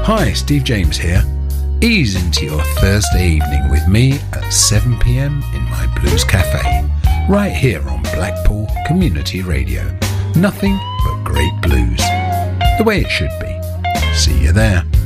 Hi, Steve James here. Ease into your Thursday evening with me at 7 p.m. in my Blues Cafe, right here on Blackpool Community Radio. Nothing but great blues, the way it should be. See you there.